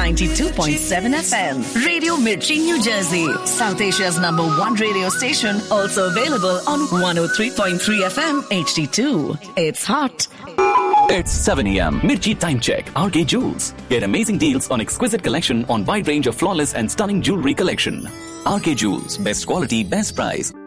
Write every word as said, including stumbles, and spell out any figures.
ninety-two point seven F M. Radio Mirchi, New Jersey. South Asia's number one radio station. Also available on one oh three point three F M H D two. It's hot. It's seven a.m. Mirchi Time Check. R K Jewels. Get amazing deals on exquisite collection on wide range of flawless and stunning jewelry collection. R K Jewels. Best quality, best price.